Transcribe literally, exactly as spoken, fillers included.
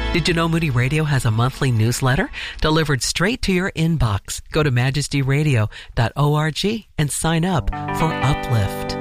Did you know Moody Radio has a monthly newsletter delivered straight to your inbox? Go to majesty radio dot org and sign up for Uplift.